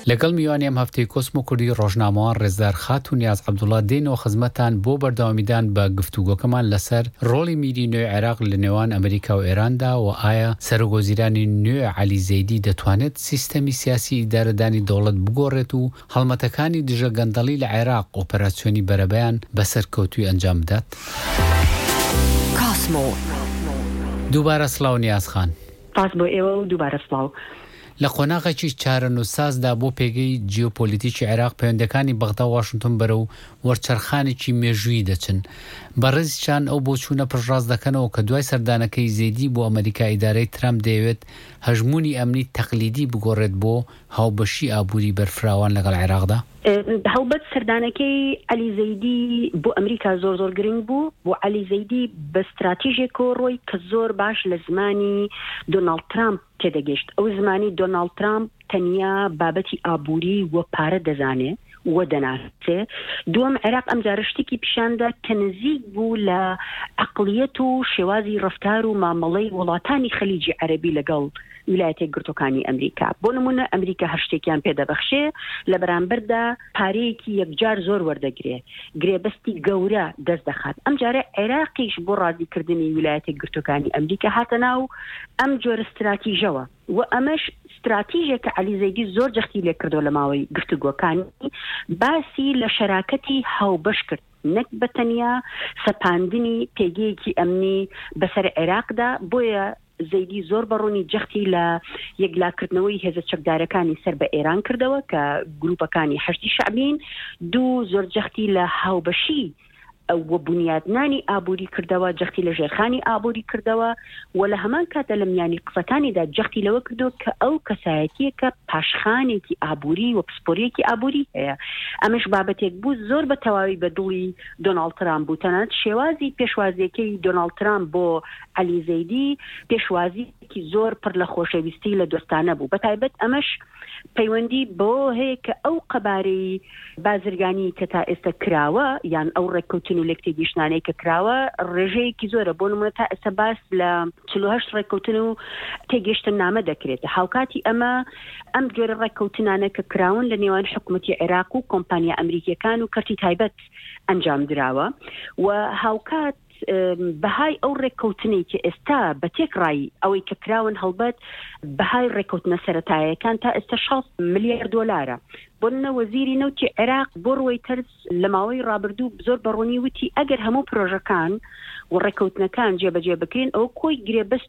لەگەڵ میوانی ئەم هەفتەی کۆسمۆ کوردی ڕۆژنامەوان ڕێزدار خات و نیاز عەبدوڵڵا دێنەوە خزمەتان بۆ بەردەوامیدان بە گفتوگۆکەمان لەسەر ڕۆڵی میری نوێی عێراق لە نێوان ئەمریکا و ئێراندا و ئایا سەرۆکوەزیرانی نوێ عەلی زەیدی دەتوانێت سیستەمی سیاسی ئیدارەدانی دەوڵەت بگۆڕێت و هەڵمەتەکانی دژە گەندەڵی لە عێراق ئۆپەراسیۆنی بەرەبەیان بەسەر کەوتووی ئەنجام بدات. کاسمۆ دووبارە سڵاو نیاز خان. پاس بۆ ئێوە و دووبارە سڵاو. لە قۆناغێکی چارەنووسازدا بۆ پێگەی جیۆپۆلیتیکی عێراق پەیوەندەکانی بەغدا و واشنگتن بەرە و وەرچەرخانێکی مێژووی دەچن. بەڕێزیشان ئەو بۆچوونە پشتڕاست دەکەنەوە کە دوای سەردانەکەی زەیدی بۆ ئەمریکا ئیدارەی ترامپ دەیەوێت هەژمونی ئەمنی تەقلیدی بگۆڕێت بۆ هاوبەشی ئابووری بەرفراوان لەگەڵ عێراقدا. هەڵبەت سەردانەکەی عەلی زەیدی بۆ ئەمریکا زۆر گرنگ بوو. بۆ عەلی زەیدی بە استراتیژێکەوە ڕۆی کە زۆر باش لە زمانی دۆناڵد ترامپ تێدەگەشت. ئەو زمانی دۆناڵد ترامپ تەنیا بابەتی ئابووری و پارە دەزانێت و دەناسێ. دووەم عێراق ئەم جارە شتێکی پیشاندا کە نزیک بوو لە عەقڵیەت و شێوازی ڕەفتار و مامەڵەی وڵاتانی خەلیجی عەرەبی لەگەڵ ویلایەتە یەکگرتووەکانی ئەمریکا. بۆ نمونە ئەمریکا هەر شتێکیان پێدەبەخشێ لە بەرامبەردا پارەیەکی یەکجار زۆر وەردەگرێ، گرێبەستی گەورە دەست دەخات. ئەم جارە عێراقیش بۆ ڕازیکردنی ویلایەتە یەکگرتووەکانی ئەمریکا هاتە ناو ئەم جۆرە استراتیژەوە و ئەمەش استراتیژێکە عەلی زەیدی زۆر جەختی لێ کردو لە ماوەی گفتوگۆکانی باسی لە شەراکەتی هاوبەش کرد، نەک بەتەنیا سەپاندنی پێگەیەکی ئەمنی بەسەر عێراقدا. بۆیە زەیدی زۆر بەڕوونی جەختی لە یەکلاکردنەوەی هێزە چەکدارەکانی سەر بە ئێران کردەوە کە گروپەکانی هەشتی شەعبین. دوو زۆر جەختی لە هاوبەشی و بنیادنانی ئابووری کردەوە، جەختی لە ژێرخانی ئابووری کردەوە و لە هەمان کاتە لە میانی قسەکانیدا جەختی لەوە کردو کە ئەو کەسایەتیەکە پاشخانێکی ئابووری و پسپۆریەکی ئابووری هەیە. ئەمەش بابەتێک بوو زۆر بە تەواوی بە دڵی دۆناڵد ترامپ بوو. تەنانەت شێوازی پێشوازیەکەی دۆناڵد ترامپ بۆ عەلی زەیدی پێشوازیەکی زۆر پڕ لە خۆشەویستی لە دۆستانە بوو. بەتایبەت ئەمەش پەیوەندی بۆ هەیە کە ئەو قەبارەی بازرگانی کە تا ئێستا کراوە یان ئەو ڕێککەوتن و لەکتێبیشنانەی کە کراوە ڕێژەیەکی زۆرە. بۆ نمونە تا ئێستا باس لە 48 ڕێککەوتن و تێگەیشتن نامە دەکرێت. هاوکاتی ئەمە ئەم جۆرە ڕێککەوتنانە کە کراون لە نێوان حکوومەتی عێراق و کۆمپانیا ئەمریکیەکان و کەرتی تایبەت ئەنجام دراوە و هاوکات بەهای ئەو ڕێککەوتنەی کە ئێستا بە تێکڕایی ئەوەی کە کراون هەڵبەت بەهای ڕێککەوتنە سەرەتاییەکان تا ئێستا 6 ملیار دۆلارە. بۆنە وەزیری نەوتی عێراق بۆ ڕۆیتەرز لە ماوەی ڕابردوو زۆر بەڕوونی وتی ئەگەر هەموو پرۆژەکان و ڕێککەوتنەکان جێبەجێ بکرێن ئەو کۆی گرێبەست